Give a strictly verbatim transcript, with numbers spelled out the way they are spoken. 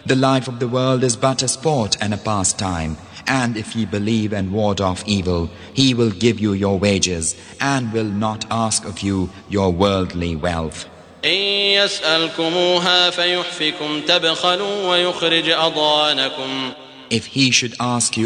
The life of the world is but a sport and a pastime. And if ye believe and ward off evil, He will give you your wages and will not ask of you your worldly wealth. إن يسألكموها فيحفكم تبخلوا ويخرج أضغانكم. If He should ask you